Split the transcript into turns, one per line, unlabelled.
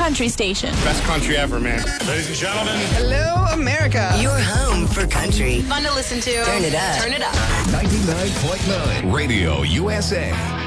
country station.
Best country ever, man. Ladies and gentlemen.
Hello, America.
Your home for country.
Fun to listen to.
Turn it up.
Turn it up.
99.9 Radio USA.